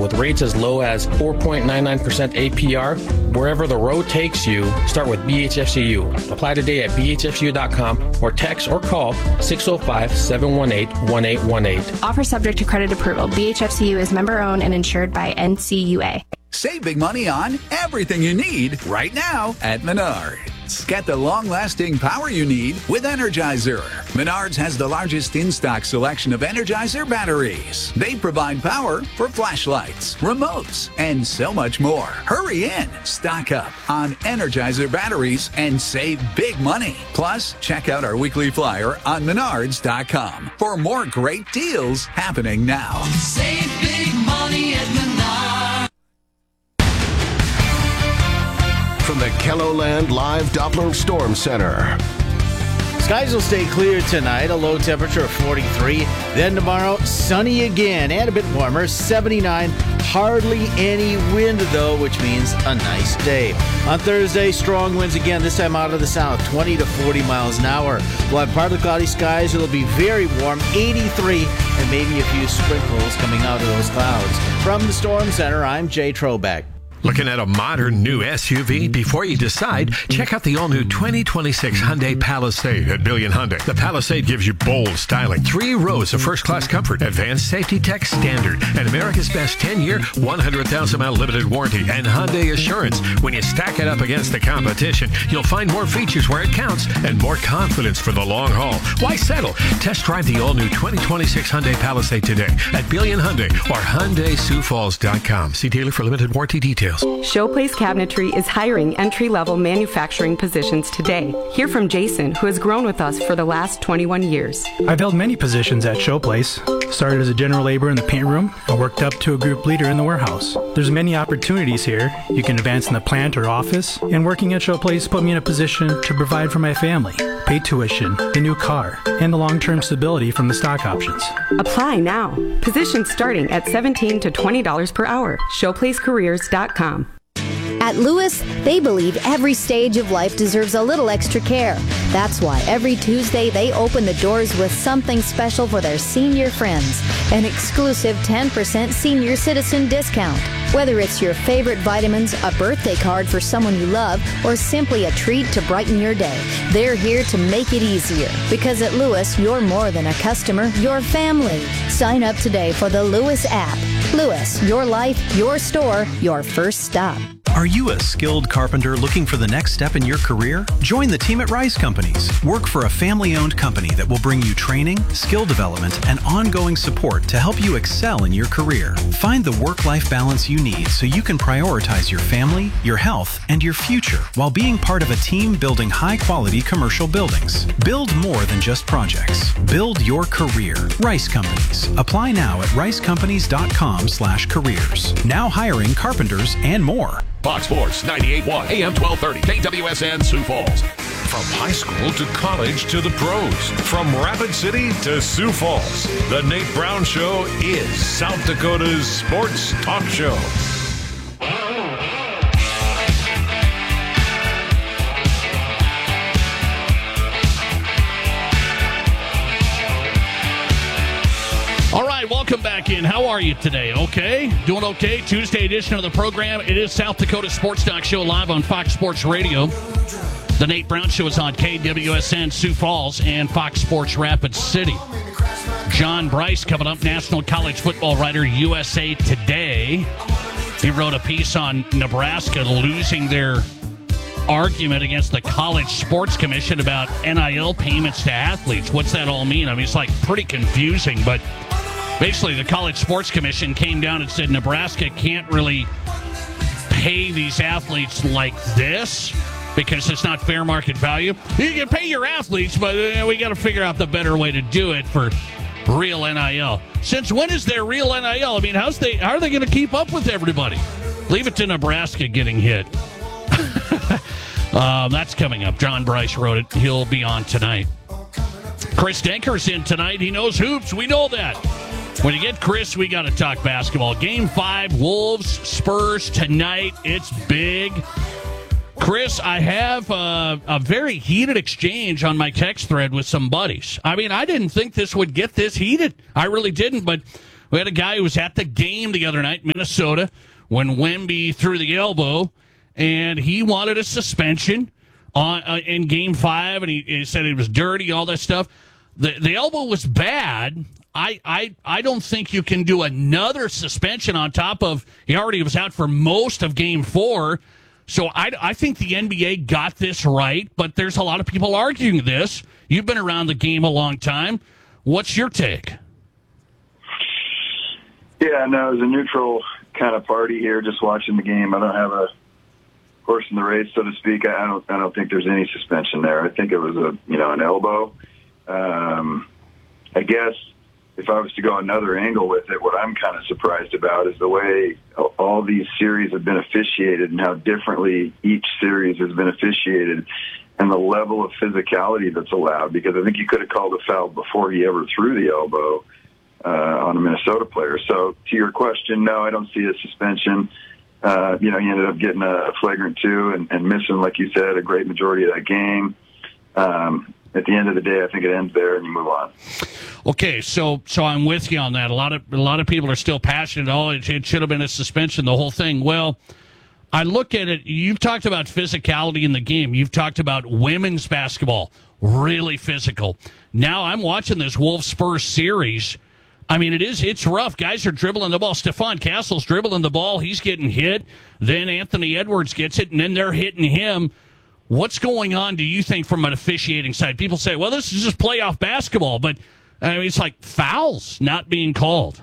with rates as low as 4.99% APR. Wherever the road takes you, start with BHFCU. Apply today at bhfcu.com or text or call 605-718-1818. Offer subject to credit approval. BHFCU is member owned and insured by NCUA. Save big money on everything you need right now at Menards. Get the long-lasting power you need with Energizer. Menards has the largest in-stock selection of Energizer batteries. They provide power for flashlights, remotes, and so much more. Hurry in. Stock up on Energizer batteries and save big money. Plus, check out our weekly flyer on Menards.com for more great deals happening now. Save big money at Menards. From the KELOLAND Live Doppler Storm Center. Skies will stay clear tonight, a low temperature of 43. Then tomorrow, sunny again and a bit warmer, 79. Hardly any wind, though, which means a nice day. On Thursday, strong winds again, this time out of the south, 20 to 40 miles an hour. We'll have partly cloudy skies. It'll be very warm, 83, and maybe a few sprinkles coming out of those clouds. From the Storm Center, I'm Jay Trobeck. Looking at a modern new SUV? Before you decide, check out the all-new 2026 Hyundai Palisade at Billion Hyundai. The Palisade gives you bold styling, 3 rows of first-class comfort, advanced safety tech standard, and America's best 10-year, 100,000-mile limited warranty, and Hyundai Assurance. When you stack it up against the competition, you'll find more features where it counts and more confidence for the long haul. Why settle? Test drive the all-new 2026 Hyundai Palisade today at Billion Hyundai or HyundaiSiouxFalls.com. See dealer for limited warranty details. Showplace Cabinetry is hiring entry-level manufacturing positions today. Hear from Jason, who has grown with us for the last 21 years. I've held many positions at Showplace. Started as a general laborer in the paint room and worked up to a group leader in the warehouse. There's many opportunities here. You can advance in the plant or office, and working at Showplace put me in a position to provide for my family, pay tuition, the new car, and the long-term stability from the stock options. Apply now. Positions starting at $17 to $20 per hour. Showplacecareers.com. At Lewis, they believe every stage of life deserves a little extra care. That's why every Tuesday they open the doors with something special for their senior friends. An exclusive 10% senior citizen discount. Whether it's your favorite vitamins, a birthday card for someone you love, or simply a treat to brighten your day, they're here to make it easier. Because at Lewis, you're more than a customer, you're family. Sign up today for the Lewis app. Lewis, your life, your store, your first stop. Are you a skilled carpenter looking for the next step in your career? Join the team at Rice Companies. Work for a family-owned company that will bring you training, skill development, and ongoing support to help you excel in your career. Find the work-life balance you need so you can prioritize your family, your health, and your future while being part of a team building high-quality commercial buildings. Build more than just projects. Build your career. Rice Companies. Apply now at ricecompanies.com/careers. Now hiring carpenters and more. Fox Sports 98.1 AM 1230 KWSN Sioux Falls. From high school to college to the pros, from Rapid City to Sioux Falls, the Nate Brown Show is South Dakota's sports talk show. All right, welcome back in. How are you today? Okay? Doing okay? Tuesday edition of the program. It is South Dakota Sports Talk Show live on Fox Sports Radio. The Nate Brown Show is on KWSN Sioux Falls and Fox Sports Rapid City. John Bryce coming up, national college football writer, USA Today. He wrote a piece on Nebraska losing their argument against the College Sports Commission about NIL payments to athletes. What's that all mean? I mean, it's like pretty confusing, but basically the College Sports Commission came down and said Nebraska can't really pay these athletes like this because it's not fair market value. You can pay your athletes, but we got to figure out the better way to do it for real NIL. Since when is there real NIL? I mean, how are they going to keep up with everybody? Leave it to Nebraska getting hit. That's coming up. John Bryce wrote it. He'll be on tonight. Chris Denker's in tonight. He knows hoops. We know that. When you get Chris, we got to talk basketball. Game 5, Wolves, Spurs tonight. It's big. Chris, I have a very heated exchange on my text thread with some buddies. I mean, I didn't think this would get this heated. I really didn't, but We had a guy who was at the game the other night, Minnesota, when Wemby threw the elbow, and he wanted a suspension in Game 5, and he said it was dirty, all that stuff. The elbow was bad. I don't think you can do another suspension on top of he already was out for most of Game 4. So I think the NBA got this right, but there's a lot of people arguing this. You've been around the game a long time. What's your take? Yeah, no, it was a neutral kind of party here, just watching the game. I don't have a horse in the race, so to speak. I don't think there's any suspension there. I think it was an elbow. I guess if I was to go another angle with it, what I'm kind of surprised about is the way all these series have been officiated and how differently each series has been officiated and the level of physicality that's allowed, because I think you could have called a foul before he ever threw the elbow on a Minnesota player. So to your question, no, I don't see a suspension. He ended up getting a flagrant 2 and missing, like you said, a great majority of that game. At the end of the day, I think it ends there and you move on. Okay, so I'm with you on that. A lot of people are still passionate. Oh, it should have been a suspension, the whole thing. Well, I look at it. You've talked about physicality in the game. You've talked about women's basketball, really physical. Now I'm watching this Wolves-Spurs series. I mean, it's rough. Guys are dribbling the ball. Stephon Castle's dribbling the ball. He's getting hit. Then Anthony Edwards gets it, and then they're hitting him. What's going on, do you think, from an officiating side? People say, well, this is just playoff basketball, but I mean, it's like fouls not being called.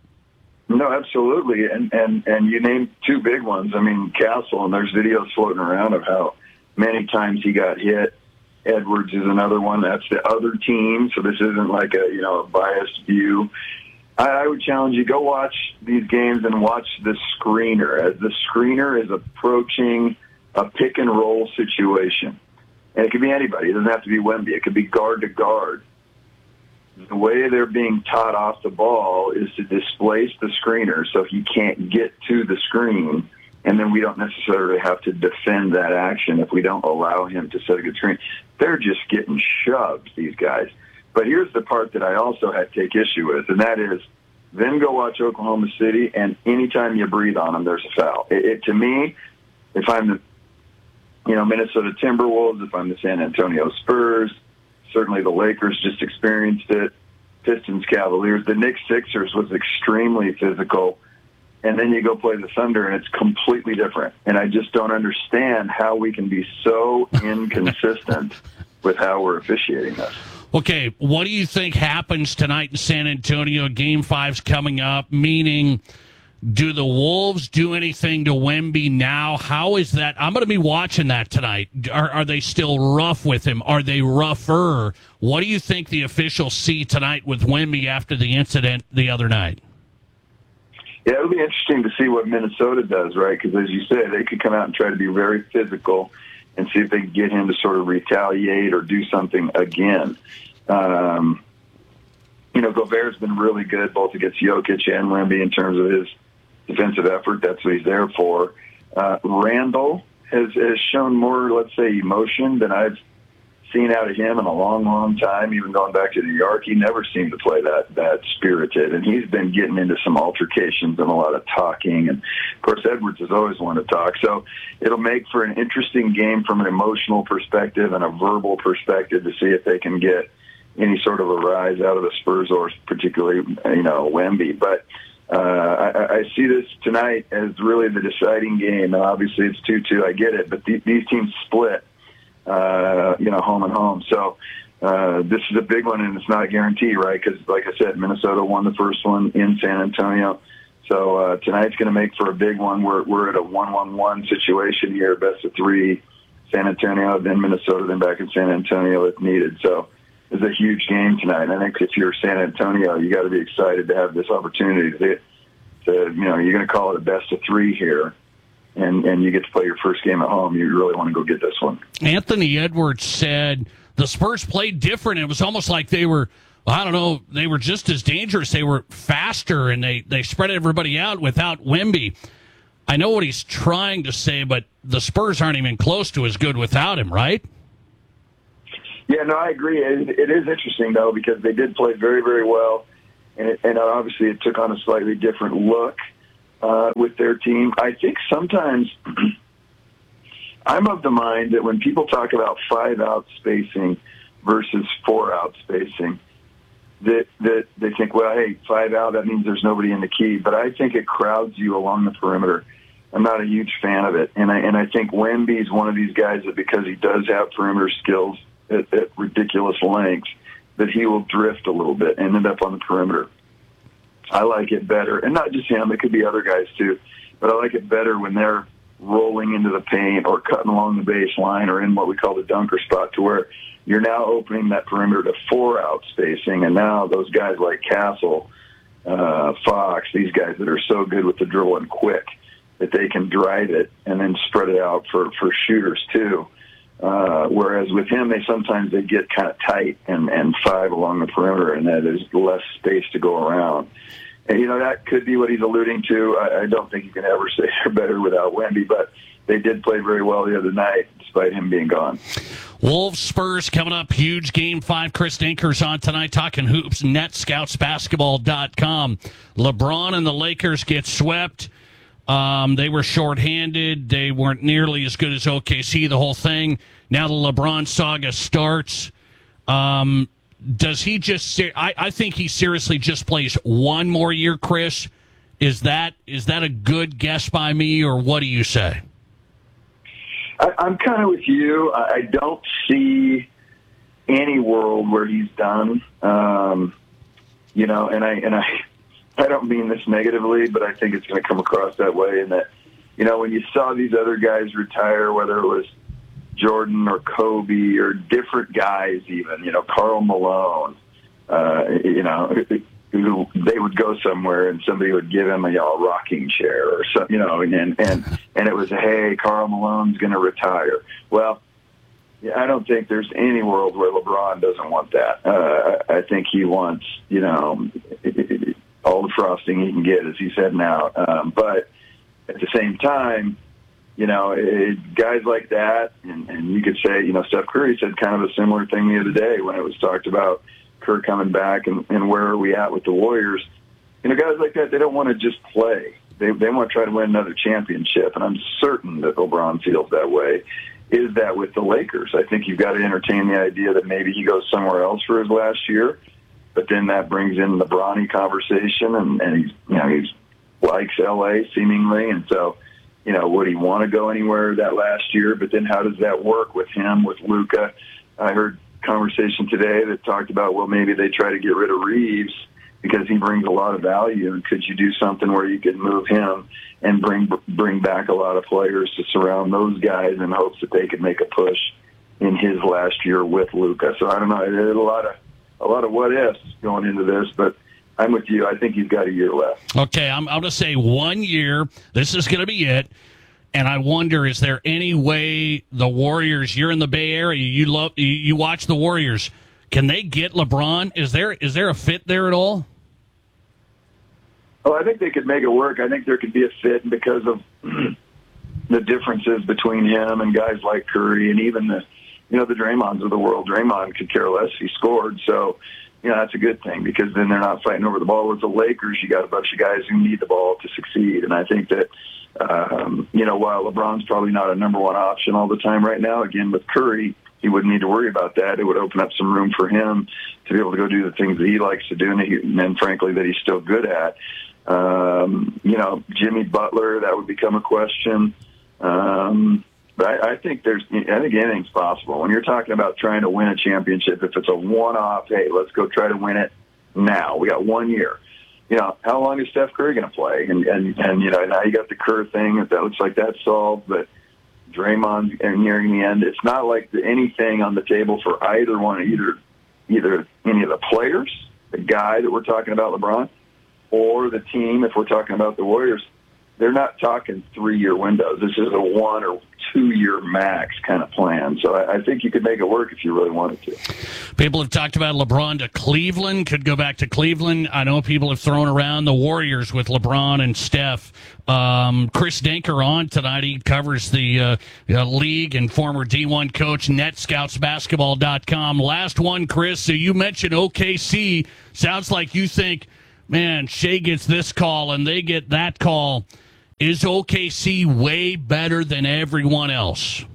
No, absolutely. And you named 2 big ones. I mean, Castle, and there's videos floating around of how many times he got hit. Edwards is another one. That's the other team, so this isn't like a biased view. I would challenge you, go watch these games and watch the screener. As the screener is approaching a pick-and-roll situation, and it could be anybody. It doesn't have to be Wemby. It could be guard to guard. The way they're being taught off the ball is to displace the screener so he can't get to the screen, and then we don't necessarily have to defend that action if we don't allow him to set a good screen. They're just getting shoved, these guys. But here's the part that I also had to take issue with, and that is then go watch Oklahoma City, and anytime you breathe on them, there's a foul. To me, if I'm the Minnesota Timberwolves, if I'm the San Antonio Spurs, certainly the Lakers just experienced it, Pistons, Cavaliers. The Knicks Sixers was extremely physical, and then you go play the Thunder, and it's completely different. And I just don't understand how we can be so inconsistent with how we're officiating this. Okay, what do you think happens tonight in San Antonio? Game 5's coming up, meaning do the Wolves do anything to Wemby now? How is that? I'm going to be watching that tonight. Are they still rough with him? Are they rougher? What do you think the officials see tonight with Wemby after the incident the other night? Yeah, it'll be interesting to see what Minnesota does, right? Because as you said, they could come out and try to be very physical and see if they can get him to sort of retaliate or do something again. Gobert's been really good both against Jokic and Wemby in terms of his defensive effort. That's what he's there for. Randall has shown more, let's say, emotion than I've seen out of him in a long, long time. Even going back to New York, he never seemed to play that spirited, and he's been getting into some altercations and a lot of talking. And of course, Edwards has always wanted to talk. So it'll make for an interesting game from an emotional perspective and a verbal perspective to see if they can get any sort of a rise out of the Spurs or particularly, Wemby. But I see this tonight as really the deciding game. Now, obviously, it's 2-2. I get it, but these teams split, home and home. So this is a big one, and it's not a guarantee, right? Because, like I said, Minnesota won the first one in San Antonio. So tonight's going to make for a big one. We're at a 1-1-1 situation here, best of 3, San Antonio, then Minnesota, then back in San Antonio if needed. So it's a huge game tonight. And I think if you're San Antonio, you got to be excited to have this opportunity to you're going to call it a best of 3 here, and you get to play your first game at home. You really want to go get this one. Anthony Edwards said the Spurs played different. It was almost like they were, they were just as dangerous. They were faster, and they spread everybody out without Wemby. I know what he's trying to say, but the Spurs aren't even close to as good without him, right? Yeah, no, I agree. It is interesting, though, because they did play very, very well and obviously it took on a slightly different look with their team. I think sometimes I'm of the mind that when people talk about 5-out spacing versus 4-out spacing, that they think, well, hey, 5-out, that means there's nobody in the key. But I think it crowds you along the perimeter. I'm not a huge fan of it. And I think Wemby's one of these guys that because he does have perimeter skills at ridiculous lengths, that he will drift a little bit and end up on the perimeter. I like it better. And not just him, it could be other guys too. But I like it better when they're rolling into the paint or cutting along the baseline or in what we call the dunker spot, to where you're now opening that perimeter to 4-out spacing. And now those guys like Castle, Fox, these guys that are so good with the dribble and quick, that they can drive it and then spread it out for shooters too. Whereas with him, they get kind of tight and 5 along the perimeter, and that there's less space to go around. And, that could be what he's alluding to. I don't think you can ever say they're better without Wemby, but they did play very well the other night, despite him being gone. Wolves Spurs coming up. Huge Game 5. Chris Dinker's on tonight talking hoops. NetScoutsBasketball.com. LeBron and the Lakers get swept. They were shorthanded. They weren't nearly as good as OKC, the whole thing. Now the LeBron saga starts. Does he just... I think he seriously just plays one more year, Chris. Is that a good guess by me, or what do you say? I'm kind of with you. I don't see any world where he's done. And I don't mean this negatively, but I think it's going to come across that way. And that, when you saw these other guys retire, whether it was Jordan or Kobe or different guys, even, Karl Malone, who they would go somewhere and somebody would give him a rocking chair or something, and it was, hey, Karl Malone's going to retire. Well, I don't think there's any world where LeBron doesn't want that. I think he wants, all the frosting he can get, as he said now. But at the same time, guys like that, and you could say, Steph Curry said kind of a similar thing the other day when it was talked about Kerr coming back and where are we at with the Warriors. Guys like that, they don't want to just play. They want to try to win another championship, and I'm certain that LeBron feels that way. Is that with the Lakers? I think you've got to entertain the idea that maybe he goes somewhere else for his last year. But then that brings in the Bronny conversation, and he's likes L.A. seemingly, and so would he want to go anywhere that last year? But then how does that work with him, with Luka? I heard conversation today that talked about, well, maybe they try to get rid of Reeves because he brings a lot of value, and could you do something where you could move him and bring back a lot of players to surround those guys in hopes that they could make a push in his last year with Luka? So I don't know. There's a lot of what ifs going into this, but I'm with you. I think he's got a year left. Okay, I'm going to say 1 year. This is going to be it. And I wonder, is there any way the Warriors? You're in the Bay Area. You watch the Warriors. Can they get LeBron? Is there a fit there at all? Oh, I think they could make it work. I think there could be a fit because of the differences between him and guys like Curry, and even the Draymonds of the world. Draymond could care less if he scored. So, that's a good thing, because then they're not fighting over the ball. With the Lakers, you got a bunch of guys who need the ball to succeed. And I think that, while LeBron's probably not a number one option all the time right now, again, with Curry, he wouldn't need to worry about that. It would open up some room for him to be able to go do the things that he likes to do, and frankly, that he's still good at. Jimmy Butler, that would become a question. But I think anything's possible. When you're talking about trying to win a championship, if it's a one-off, hey, let's go try to win it now. We got 1 year. How long is Steph Curry going to play? And now you got the Kerr thing. That looks like that's solved, but Draymond's nearing the end. It's not like anything on the table for either one, either any of the players, the guy that we're talking about, LeBron, or the team, if we're talking about the Warriors. They're not talking 3-year windows. This is a 1 or 2 year max kind of plan. So I think you could make it work if you really wanted to. People have talked about LeBron to Cleveland, could go back to Cleveland. I know people have thrown around the Warriors with LeBron and Steph. Chris Dinker on tonight. He covers the league and former D1 coach, NetScoutsBasketball.com. Last one, Chris. So you mentioned OKC. Sounds like you think man, Shea gets this call and they get that call. Is OKC way better than everyone else?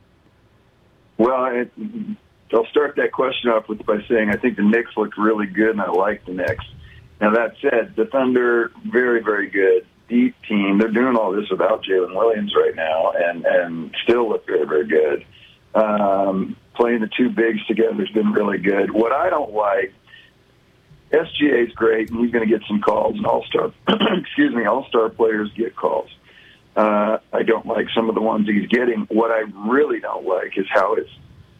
Well, I'll start that question off by saying I think the Knicks looked really good, and I like the Knicks. Now, that said, the Thunder, very, very good, deep team. They're doing all this without Jalen Williams right now and still look very, very good. Playing the two bigs together has been really good. What I don't like, SGA is great, and he's going to get some calls, and all-star players get calls. I don't like some of the ones he's getting. What I really don't like is how it's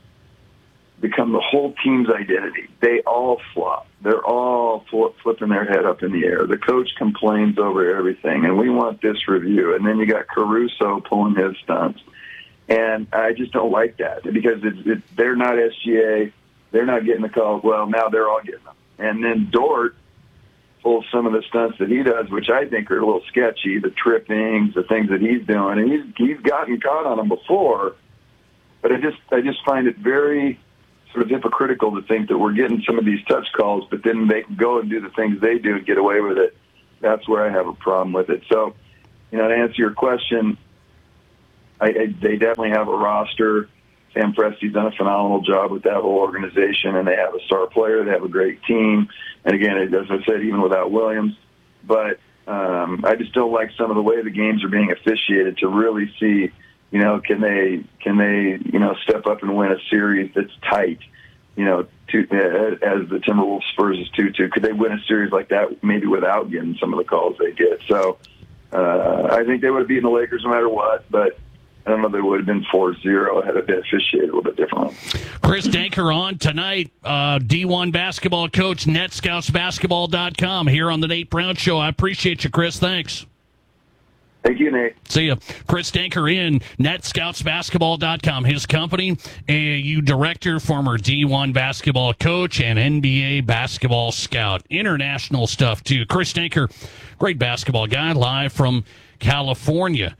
become the whole team's identity. They all flop. They're all flipping their head up in the air. The coach complains over everything, and we want this review. And then you got Caruso pulling his stunts. And I just don't like that because they're not SGA. They're not getting the calls. Well, now they're all getting them. And then Dort pulls some of the stunts that he does, which I think are a little sketchy, the trippings, the things that he's doing. And he's gotten caught on them before. But I just find it very sort of hypocritical to think that we're getting some of these touch calls, but then they can go and do the things they do and get away with it. That's where I have a problem with it. So, to answer your question, they definitely have a roster. Sam Presti's done a phenomenal job with that whole organization, and they have a star player. They have a great team. And again, as I said, even without Williams. But I just don't like some of the way the games are being officiated to really see, can they step up and win a series that's tight, as the Timberwolves Spurs is 2-2. Could they win a series like that maybe without getting some of the calls they get? So I think they would have beaten the Lakers no matter what, but I don't know if they would have been 4-0 had it been officiated a little bit differently. Chris Danker on tonight, D1 basketball coach, NetScoutsBasketball.com here on the Nate Brown Show. I appreciate you, Chris. Thanks. Thank you, Nate. See ya. Chris Danker in NetScoutsBasketball.com. His company, AAU director, former D1 basketball coach, and NBA basketball scout. International stuff, too. Chris Danker, great basketball guy, live from California.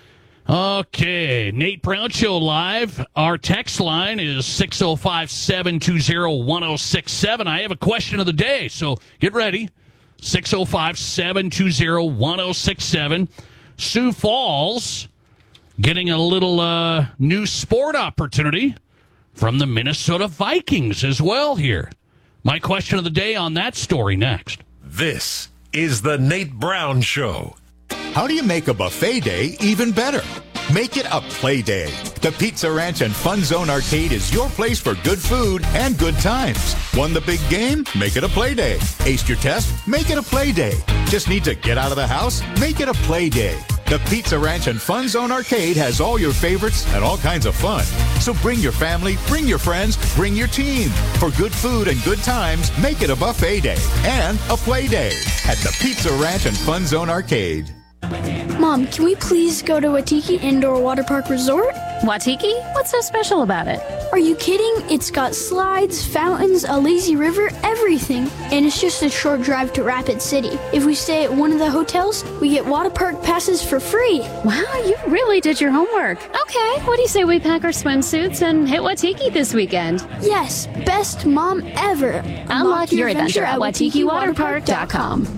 Okay, Nate Brown Show live. Our text line is 605-720-1067. I have a question of the day, so get ready. 605-720-1067. Sioux Falls getting a little new sport opportunity from the Minnesota Vikings as well here. My question of the day on that story next. This is the Nate Brown Show. How do you make a buffet day even better? Make it a play day. The Pizza Ranch and Fun Zone Arcade is your place for good food and good times. Won the big game? Make it a play day. Aced your test? Make it a play day. Just need to get out of the house? Make it a play day. The Pizza Ranch and Fun Zone Arcade has all your favorites and all kinds of fun. So bring your family, bring your friends, bring your team. For good food and good times, make it a buffet day and a play day at the Pizza Ranch and Fun Zone Arcade. Mom, can we please go to Waitiki Indoor Water Park Resort? Waitiki? What's so special about it? Are you kidding? It's got slides, fountains, a lazy river, everything. And it's just a short drive to Rapid City. If we stay at one of the hotels, we get water park passes for free. Wow, you really did your homework. Okay, what do you say we pack our swimsuits and hit Waitiki this weekend? Yes, best mom ever. Unlock your adventure at WaikikiWaterPark.com.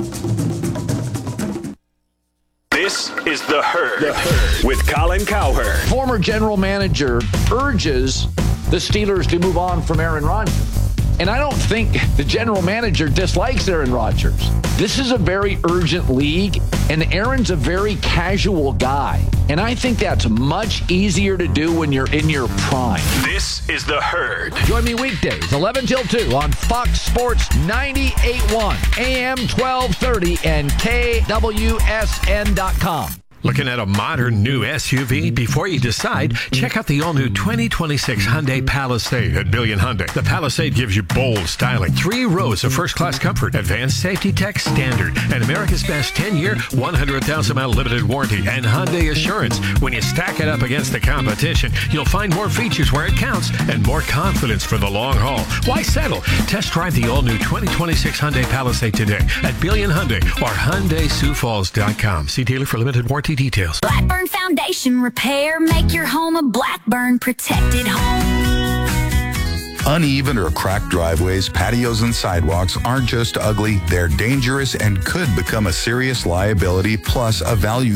This is The Herd, with Colin Cowherd. Former general manager urges the Steelers to move on from Aaron Rodgers. And I don't think the general manager dislikes Aaron Rodgers. This is a very urgent league, and Aaron's a very casual guy. And I think that's much easier to do when you're in your prime. This is The Herd. Join me weekdays, 11 till 2 on Fox Sports 98.1, AM 1230, and KWSN.com. Looking at a modern new SUV? Before you decide, check out the all-new 2026 Hyundai Palisade at Billion Hyundai. The Palisade gives you bold styling, 3 rows of first-class comfort, advanced safety tech standard, and America's best 10-year, 100,000-mile limited warranty, and Hyundai Assurance. When you stack it up against the competition, you'll find more features where it counts and more confidence for the long haul. Why settle? Test drive the all-new 2026 Hyundai Palisade today at Billion Hyundai or HyundaiSiouxFalls.com. See dealer for limited warranty details. Blackburn Foundation Repair. Make your home a Blackburn protected home. Uneven or cracked driveways, patios, and sidewalks aren't just ugly, they're dangerous and could become a serious liability plus a value